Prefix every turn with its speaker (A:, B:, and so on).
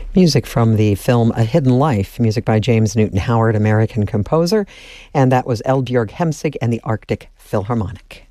A: Music from the film A Hidden Life, music by James Newton Howard, American composer, and that was Eldbjørg Hemsig and the Arctic Philharmonic.